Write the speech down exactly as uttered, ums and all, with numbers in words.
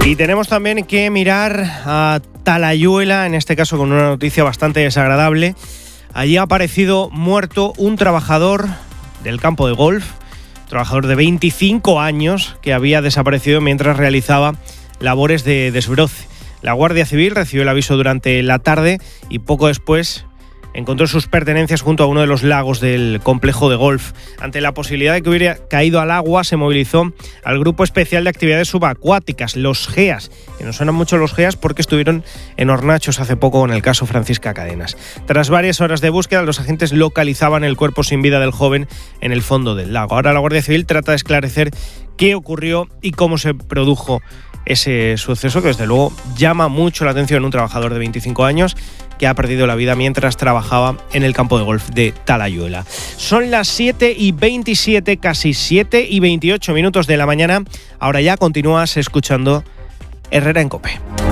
Y tenemos también que mirar a Talayuela, en este caso con una noticia bastante desagradable. Allí ha aparecido muerto un trabajador del campo de golf, trabajador de veinticinco años, que había desaparecido mientras realizaba labores de desbroce. La Guardia Civil recibió el aviso durante la tarde y poco después encontró sus pertenencias junto a uno de los lagos del complejo de golf. Ante la posibilidad de que hubiera caído al agua, se movilizó al Grupo Especial de Actividades Subacuáticas, los G E A S, que nos suenan mucho los G E A S porque estuvieron en Hornachos hace poco con el caso Francisca Cadenas. Tras varias horas de búsqueda, los agentes localizaban el cuerpo sin vida del joven en el fondo del lago. Ahora la Guardia Civil trata de esclarecer qué ocurrió y cómo se produjo ese suceso, que desde luego llama mucho la atención en un trabajador de veinticinco años que ha perdido la vida mientras trabajaba en el campo de golf de Talayuela. Son las siete y veintisiete, casi siete y veintiocho minutos de la mañana. Ahora ya continúas escuchando Herrera en COPE.